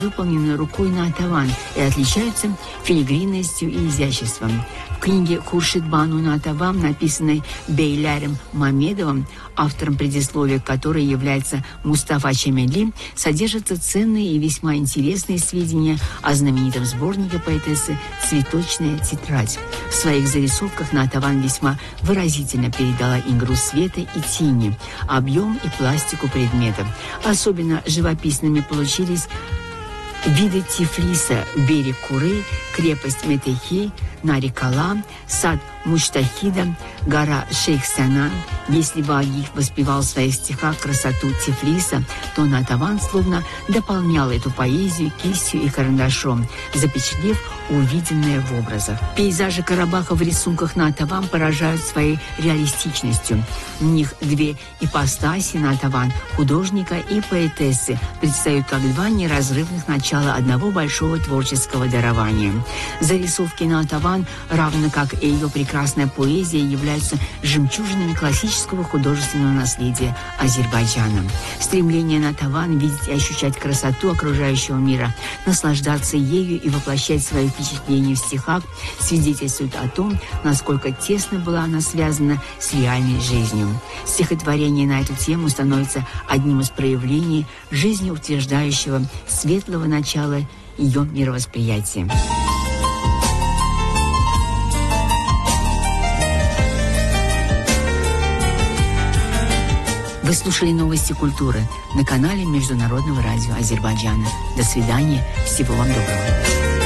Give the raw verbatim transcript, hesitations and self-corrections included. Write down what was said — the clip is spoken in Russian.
выполнены рукой Натаван и отличаются филигринностью и изяществом. В книге Хуршидбану Натаван, написанной Бейлярем Мамедовым, автором предисловия которой является Мустафа Чемели, содержатся ценные и весьма интересные сведения о знаменитом сборнике поэтессы «Цветочная тетрадь». В своих зарисовках Натаван весьма выразительно передала игру света и тени, объем и пластику предметов. Особенно живописными получились виды Тифлиса, берег Куры, крепость Метехи, Нарикала, сад Мучтахида, гора Шейх-Санан. Если Вагиф воспевал в своих стихах красоту Тифлиса, то Натаван словно дополнял эту поэзию кистью и карандашом, запечатлев увиденное в образах. Пейзажи Карабаха в рисунках Натаван поражают своей реалистичностью. В них две ипостаси Натаван, художника и поэтессы, предстают как два неразрывных начала одного большого творческого дарования. Зарисовки Натаван, равно как и ее прекрасная поэзия, являются жемчужинами классического художественного наследия Азербайджана. Стремление Натаван видеть и ощущать красоту окружающего мира, наслаждаться ею и воплощать свои впечатления в стихах свидетельствует о том, насколько тесно была она связана с реальной жизнью. Стихотворение на эту тему становится одним из проявлений жизнеутверждающего светлого начала ее мировосприятия. Вы слушали новости культуры на канале Международного радио Азербайджана. До свидания. Всего вам доброго.